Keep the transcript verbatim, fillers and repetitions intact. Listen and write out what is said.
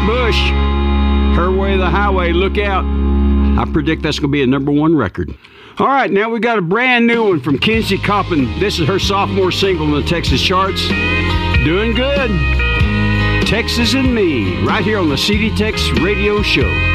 Bush, Her Way the Highway, look out. I predict that's going to be a number one record. All right, now we got a brand new one from Kinsey Coppin. This is her sophomore single in the Texas charts. Doing good. Texas and Me, right here on the C D Tex Radio Show.